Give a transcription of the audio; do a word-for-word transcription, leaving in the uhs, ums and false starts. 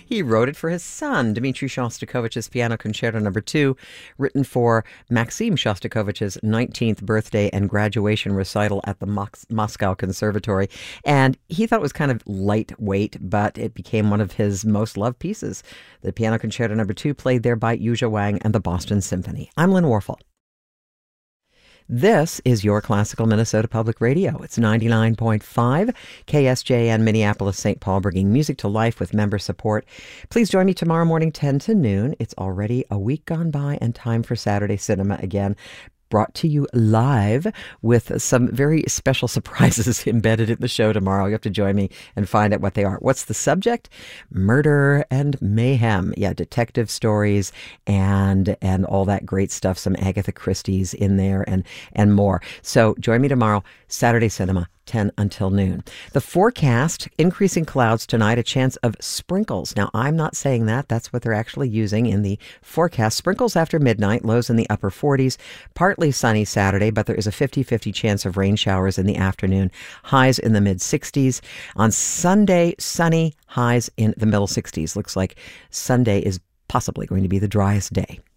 He wrote it for his son, Dmitri Shostakovich's Piano Concerto Number Two, written for Maxim Shostakovich's nineteenth birthday and graduation recital at the Mos- Moscow Conservatory. And he thought it was kind of lightweight, but it became one of his most loved pieces. The Piano Concerto Number Two, played there by Yuzha Wang and the Boston Symphony. I'm Lynn Warfel. This is your Classical Minnesota Public Radio. It's ninety-nine point five K S J N Minneapolis, Saint Paul, bringing music to life with member support. Please join me tomorrow morning, ten to noon. It's already a week gone by and time for Saturday Cinema again. Brought to you live with some very special surprises embedded in the show tomorrow. You have to join me and find out what they are. What's the subject? Murder and mayhem. Yeah, detective stories and and all that great stuff. Some Agatha Christie's in there and, and more. So join me tomorrow, Saturday Cinema, ten until noon. The forecast, increasing clouds tonight, a chance of sprinkles. Now, I'm not saying that. That's what they're actually using in the forecast. Sprinkles after midnight, lows in the upper forties. Partly sunny Saturday, but there is a fifty-fifty chance of rain showers in the afternoon. Highs in the mid-sixties. On Sunday, sunny, highs in the middle sixties. Looks like Sunday is possibly going to be the driest day.